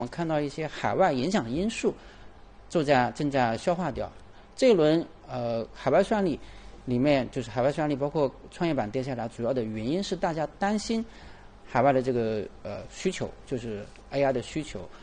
我们看到一些海外影响的因素正在消化掉。这一轮海外算力里面，就是海外算力包括创业板跌下来，主要的原因是大家担心海外的这个需求，就是 AI 的需求。